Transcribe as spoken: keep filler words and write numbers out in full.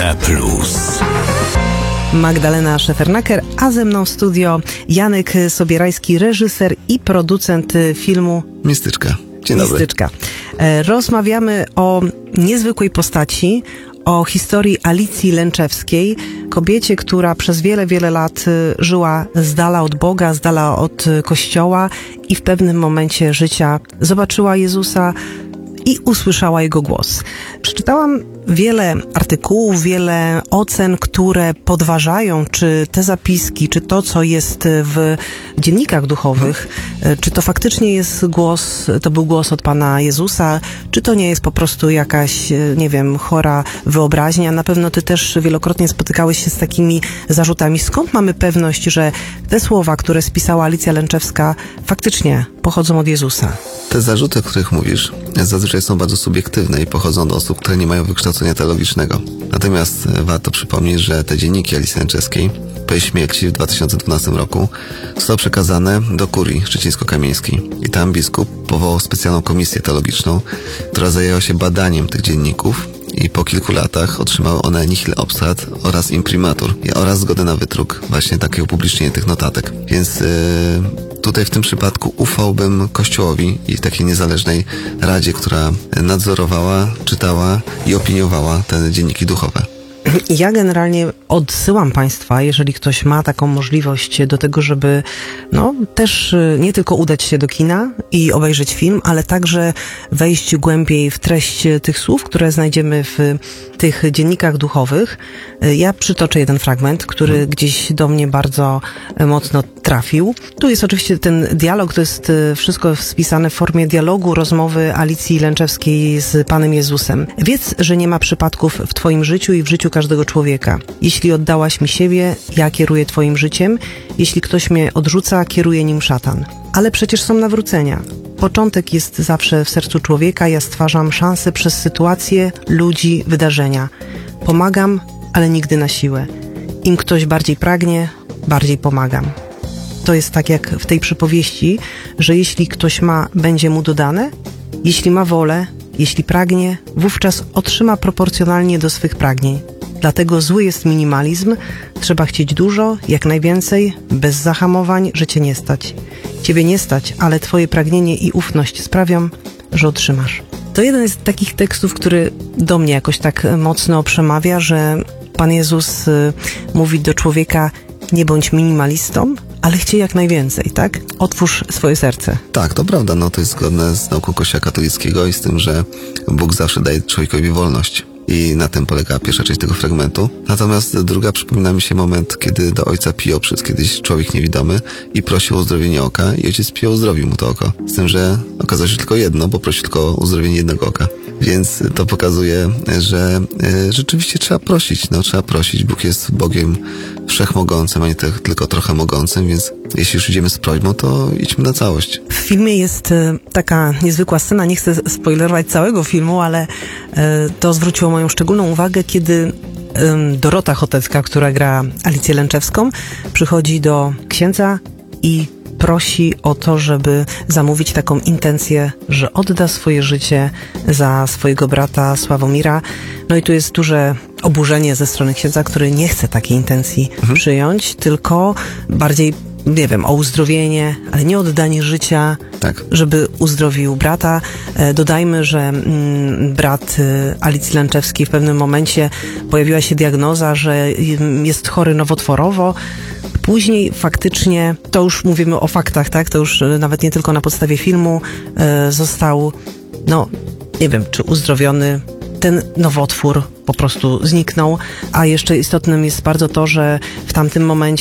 E plus. Magdalena Szefernaker, a ze mną w studio Janek Sobierajski, reżyser i producent filmu Mistyczka. Dzień dobry. Mistyczka. Rozmawiamy o niezwykłej postaci, o historii Alicji Lęczewskiej, kobiecie, która przez wiele, wiele lat żyła z dala od Boga, z dala od Kościoła i w pewnym momencie życia zobaczyła Jezusa i usłyszała Jego głos. Przeczytałam wiele artykułów, wiele ocen, które podważają, czy te zapiski, czy to, co jest w dziennikach duchowych, czy to faktycznie jest głos, to był głos od Pana Jezusa, czy to nie jest po prostu jakaś, nie wiem, chora wyobraźnia. Na pewno ty też wielokrotnie spotykałeś się z takimi zarzutami. Skąd mamy pewność, że te słowa, które spisała Alicja Lęczewska, faktycznie pochodzą od Jezusa? Te zarzuty, o których mówisz, zazwyczaj są bardzo subiektywne i pochodzą od osób, które nie mają wykształcenia teologicznego. Natomiast warto przypomnieć, że te dzienniki Alicji Lęczewskiej po jej śmierci w dwa tysiące dwunastym roku zostały przekazane do kurii szczecińsko-kamieńskiej. I tam biskup powołał specjalną komisję teologiczną, która zajęła się badaniem tych dzienników i po kilku latach otrzymały one nihil obstrat oraz imprimatur oraz zgodę na wydruk, właśnie takie upublicznienie tych notatek. Więc yy, tutaj w tym przypadku ufałbym Kościołowi i takiej niezależnej radzie, która nadzorowała, czytała i opiniowała te dzienniki duchowe. Ja generalnie odsyłam Państwa, jeżeli ktoś ma taką możliwość do tego, żeby no też nie tylko udać się do kina i obejrzeć film, ale także wejść głębiej w treść tych słów, które znajdziemy w tych dziennikach duchowych. Ja przytoczę jeden fragment, który hmm. gdzieś do mnie bardzo mocno trafił. Tu jest oczywiście ten dialog, to jest wszystko spisane w formie dialogu, rozmowy Alicji Lęczewskiej z Panem Jezusem. Wiedz, że nie ma przypadków w Twoim życiu i w życiu każdego człowieka. Jeśli oddałaś mi siebie, ja kieruję Twoim życiem. Jeśli ktoś mnie odrzuca, kieruje nim szatan. Ale przecież są nawrócenia. Początek jest zawsze w sercu człowieka. Ja stwarzam szanse przez sytuacje, ludzi, wydarzenia. Pomagam, ale nigdy na siłę. Im ktoś bardziej pragnie, bardziej pomagam. To jest tak jak w tej przypowieści, że jeśli ktoś ma, będzie mu dodane. Jeśli ma wolę, jeśli pragnie, wówczas otrzyma proporcjonalnie do swych pragnień. Dlatego zły jest minimalizm, trzeba chcieć dużo, jak najwięcej, bez zahamowań, że Cię nie stać. Ciebie nie stać, ale Twoje pragnienie i ufność sprawią, że otrzymasz. To jeden z takich tekstów, który do mnie jakoś tak mocno przemawia, że Pan Jezus y, mówi do człowieka: nie bądź minimalistą, ale chciej jak najwięcej, tak? Otwórz swoje serce. Tak, to prawda, no to jest zgodne z nauką Kościoła katolickiego i z tym, że Bóg zawsze daje człowiekowi wolność. I na tym polega pierwsza część tego fragmentu. Natomiast druga, przypomina mi się moment, kiedy do ojca Pio przyszedł kiedyś człowiek niewidomy i prosił o uzdrowienie oka i ojciec Pio uzdrowił mu to oko. Z tym, że okazało się tylko jedno, bo prosił tylko o uzdrowienie jednego oka. Więc to pokazuje, że y, rzeczywiście trzeba prosić. No, trzeba prosić. Bóg jest Bogiem wszechmogącym, a nie te, tylko trochę mogącym, więc jeśli już idziemy z prośbą, to idźmy na całość. W filmie jest y, taka niezwykła scena, nie chcę spoilerować całego filmu, ale y, to zwróciło moją szczególną uwagę, kiedy y, Dorota Chotecka, która gra Alicję Lęczewską, przychodzi do księdza i prosi o to, żeby zamówić taką intencję, że odda swoje życie za swojego brata Sławomira. No i tu jest duże oburzenie ze strony księdza, który nie chce takiej intencji mhm. przyjąć, tylko bardziej, nie wiem, o uzdrowienie, ale nie oddanie życia, tak. żeby uzdrowił brata. E, dodajmy, że mm, brat y, Alicji Lęczewskiej w pewnym momencie pojawiła się diagnoza, że jest chory nowotworowo. Później faktycznie, to już mówimy o faktach, tak? To już nawet nie tylko na podstawie filmu e, został, no nie wiem, czy uzdrowiony. Ten nowotwór po prostu zniknął, a jeszcze istotnym jest bardzo to, że w tamtym momencie